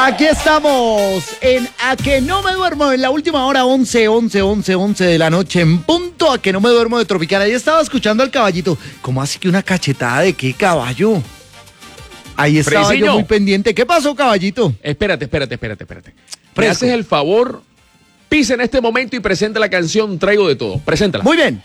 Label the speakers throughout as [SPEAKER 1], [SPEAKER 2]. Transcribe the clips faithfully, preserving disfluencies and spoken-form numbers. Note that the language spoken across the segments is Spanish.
[SPEAKER 1] Aquí estamos en A que no me duermo en la última hora, once, once, once, once de la noche en punto. A que no me duermo de Tropicana. Ahí estaba escuchando al caballito. ¿Cómo así que una cachetada de qué, caballo? Ahí estaba
[SPEAKER 2] Fresiño.
[SPEAKER 1] yo muy pendiente. ¿Qué pasó, caballito?
[SPEAKER 2] Espérate, espérate, espérate, espérate. ¿Me
[SPEAKER 1] Fresco.
[SPEAKER 2] haces el favor? Pisa en este momento y presenta la canción Traigo de Todo. Preséntala.
[SPEAKER 1] Muy bien.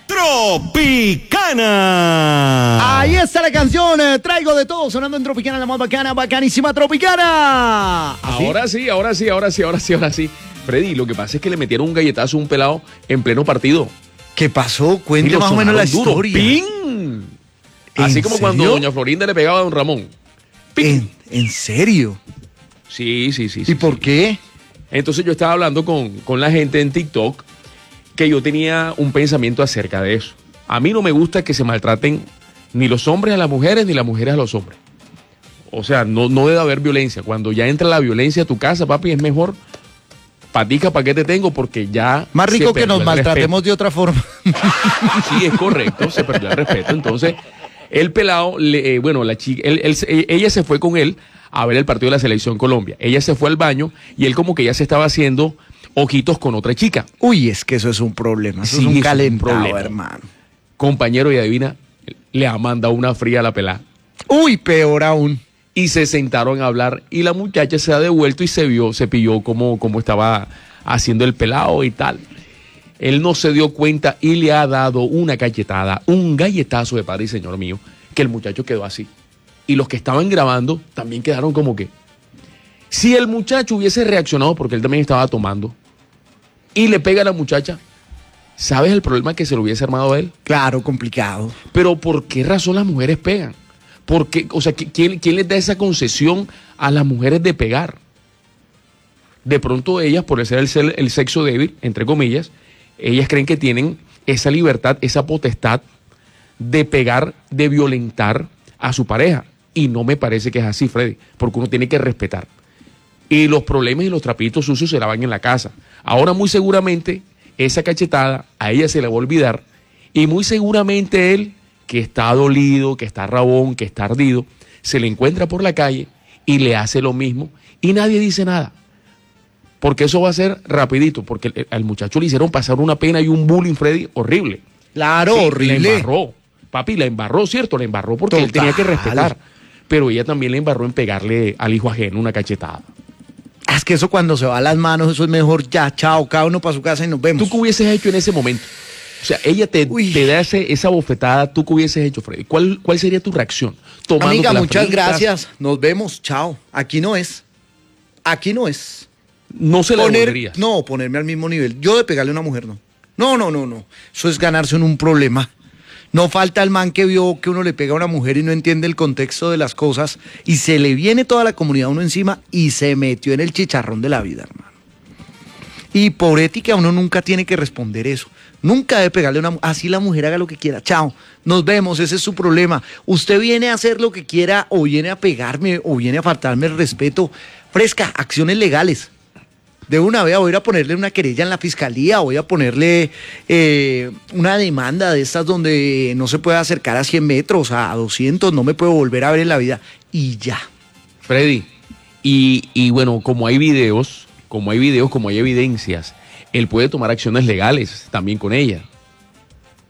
[SPEAKER 3] Tropicana.
[SPEAKER 1] Ahí está la canción. eh, Traigo de todo sonando en Tropicana, la más bacana, bacanísima Tropicana. ¿Así?
[SPEAKER 2] Ahora sí, ahora sí, ahora sí, ahora sí, ahora sí. Freddy, lo que pasa es que le metieron un galletazo a un pelado en pleno partido.
[SPEAKER 1] ¿Qué pasó?
[SPEAKER 2] Y
[SPEAKER 1] Cuente
[SPEAKER 2] lo
[SPEAKER 1] más o menos la
[SPEAKER 2] sonaron duro.
[SPEAKER 1] historia.
[SPEAKER 2] ¡Ping!
[SPEAKER 1] ¿En
[SPEAKER 2] Así como cuando
[SPEAKER 1] serio?
[SPEAKER 2] doña Florinda le pegaba a don Ramón. ¡Ping!
[SPEAKER 1] ¿En, en serio?
[SPEAKER 2] Sí, sí, sí.
[SPEAKER 1] ¿Y
[SPEAKER 2] sí,
[SPEAKER 1] por
[SPEAKER 2] sí.
[SPEAKER 1] qué?
[SPEAKER 2] Entonces yo estaba hablando con, con la gente en TikTok que yo tenía un pensamiento acerca de eso. A mí no me gusta que se maltraten ni los hombres a las mujeres ni las mujeres a los hombres. O sea, no, no debe haber violencia. Cuando ya entra la violencia a tu casa, papi, es mejor patica pa' qué te tengo porque ya...
[SPEAKER 1] Más rico
[SPEAKER 2] se
[SPEAKER 1] que
[SPEAKER 2] perdió
[SPEAKER 1] nos
[SPEAKER 2] el
[SPEAKER 1] maltratemos de otra forma.
[SPEAKER 2] respeto. Sí, es correcto, se perdió el respeto. Entonces, el pelado, le, eh, bueno, la chica, él- él- ella se fue con él a ver el partido de la Selección Colombia. Ella se fue al baño y él como que ya se estaba haciendo ojitos con otra chica.
[SPEAKER 1] Uy, es que eso es un problema. Eso
[SPEAKER 2] Sí,
[SPEAKER 1] es un
[SPEAKER 2] eso es un
[SPEAKER 1] calentado,
[SPEAKER 2] problema.
[SPEAKER 1] hermano.
[SPEAKER 2] Compañero, y adivina, le ha mandado una fría a la pelada.
[SPEAKER 1] Uy, peor aún.
[SPEAKER 2] Y se sentaron a hablar y la muchacha se ha devuelto y se vio, se pilló como, como estaba haciendo el pelado y tal. Él no se dio cuenta y le ha dado una cachetada, un galletazo de padre y señor mío, que el muchacho quedó así. Y los que estaban grabando también quedaron como que... Si el muchacho hubiese reaccionado, porque él también estaba tomando, y le pega a la muchacha, ¿sabes el problema que se lo hubiese armado a él?
[SPEAKER 1] Claro, complicado.
[SPEAKER 2] Pero ¿por qué razón las mujeres pegan? ¿Por qué? O sea, ¿quién, quién les da esa concesión a las mujeres de pegar? De pronto ellas, por ser el, ser el sexo débil, entre comillas, ellas creen que tienen esa libertad, esa potestad de pegar, de violentar a su pareja. Y no me parece que es así, Freddy, porque uno tiene que respetar. Y los problemas y los trapitos sucios se lavan en la casa. Ahora muy seguramente esa cachetada a ella se le va a olvidar y muy seguramente él, que está dolido, que está rabón, que está ardido, se le encuentra por la calle y le hace lo mismo y nadie dice nada. Porque eso va a ser rapidito, porque el- al muchacho le hicieron pasar una pena y un bullying, Freddy, horrible.
[SPEAKER 1] Claro,
[SPEAKER 2] Sí,
[SPEAKER 1] horrible.
[SPEAKER 2] La embarró. Papi, la embarró, ¿cierto? La embarró porque él tenía que
[SPEAKER 1] Total.
[SPEAKER 2] respetar. Pero ella también le embarró en pegarle al hijo ajeno una cachetada.
[SPEAKER 1] Es que eso cuando se va a las manos, eso es mejor ya, chao, cada uno para su casa y nos vemos.
[SPEAKER 2] ¿Tú qué hubieses hecho en ese momento? O sea, ella te,
[SPEAKER 1] Uy.
[SPEAKER 2] te da ese- esa bofetada, ¿tú qué hubieses hecho, Freddy? ¿Cuál, cuál sería tu reacción? Tomándote
[SPEAKER 1] Amiga,
[SPEAKER 2] las
[SPEAKER 1] muchas
[SPEAKER 2] fritas,
[SPEAKER 1] gracias. Nos vemos, chao. Aquí no es. Aquí no es.
[SPEAKER 2] No se la
[SPEAKER 1] Poner,
[SPEAKER 2] devolverías.
[SPEAKER 1] no, ponerme al mismo nivel. Yo de pegarle a una mujer, no. No, no, no, no. Eso es ganarse en un problema. No falta el man que vio que uno le pega a una mujer y no entiende el contexto de las cosas y se le viene toda la comunidad a uno encima y se metió en el chicharrón de la vida, hermano. Y por ética uno nunca tiene que responder eso. Nunca debe pegarle a una mujer. Así la mujer haga lo que quiera. Chao. Nos vemos. Ese es su problema. Usted viene a hacer lo que quiera o viene a pegarme o viene a faltarme el respeto. Fresca, acciones legales. De una vez voy a ir a ponerle una querella en la fiscalía, voy a ponerle eh, una demanda de estas donde no se puede acercar a cien metros, a doscientos, no me puedo volver a ver en la vida. Y ya.
[SPEAKER 2] Freddy, y, y bueno, como hay videos, como hay videos, como hay evidencias, él puede tomar acciones legales también con ella.